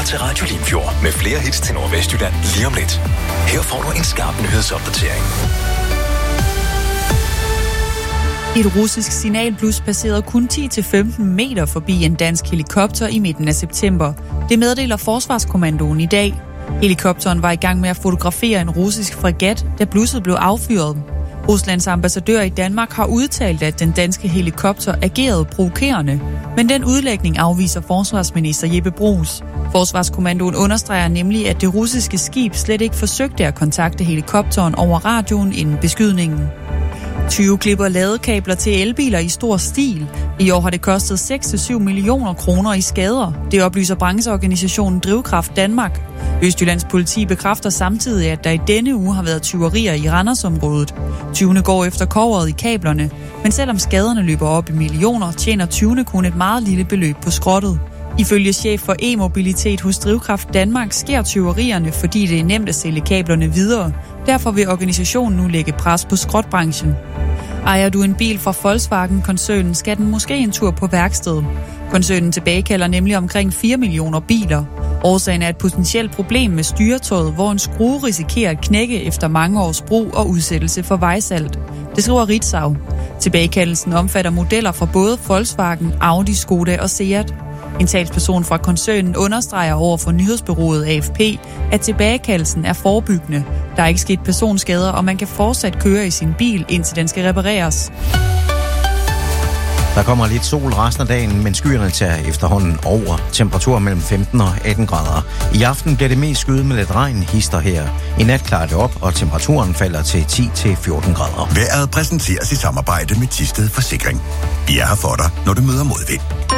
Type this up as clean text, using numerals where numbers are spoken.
til Radio Limfjord med flere hits til Nordvestjylland lige om lidt. Her får du en skarp nyhedsopdatering. Et russisk signalblus passerede kun 10-15 meter forbi en dansk helikopter i midten af september. Det meddeler Forsvarskommandoen i dag. Helikopteren var i gang med at fotografere en russisk fregat, da blusset blev affyret. Ruslands ambassadør i Danmark har udtalt, at den danske helikopter agerede provokerende. Men den udlægning afviser forsvarsminister Jeppe Bruus. Forsvarskommandoen understreger nemlig, at det russiske skib slet ikke forsøgte at kontakte helikopteren over radioen inden beskydningen. 20 klipper ladekabler til elbiler i stor stil. I år har det kostet 6-7 millioner kroner i skader. Det oplyser brancheorganisationen Drivkraft Danmark. Østjyllands politi bekræfter samtidig, at der i denne uge har været tyverier i Randersområdet. Tyvene går efter kobberet i kablerne, men selvom skaderne løber op i millioner, tjener tyvene kun et meget lille beløb på skrottet. Ifølge chef for e-mobilitet hos Drivkraft Danmark sker tyverierne, fordi det er nemt at sælge kablerne videre. Derfor vil organisationen nu lægge pres på skrotbranchen. Ejer du en bil fra Volkswagen-koncernen, skal den måske en tur på værkstedet. Koncernen tilbagekalder nemlig omkring 4 millioner biler. Årsagen er et potentielt problem med styretøjet, hvor en skrue risikerer at knække efter mange års brug og udsættelse for vejsalt. Det skriver Ritzau. Tilbagekaldelsen omfatter modeller fra både Volkswagen, Audi, Skoda og Seat. En talsperson fra koncernen understreger over for nyhedsbureauet AFP, at tilbagekaldelsen er forebyggende. Der er ikke sket personskader, og man kan fortsat køre i sin bil, indtil den skal repareres. Der kommer lidt sol resten af dagen, men skyerne tager efterhånden over. Temperaturer mellem 15 og 18 grader. I aften bliver det mest skyet med lidt regn, hister her. I nat klarer det op, og temperaturen falder til 10-14 grader. Vejret præsenteres i samarbejde med Thisted Forsikring. Vi er her for dig, når du møder modvind.